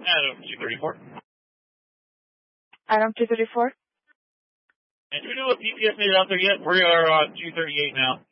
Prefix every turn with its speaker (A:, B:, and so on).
A: Adam 234.
B: Adam 234.
A: And do we know what PPS made it out there yet? We are on 238 now.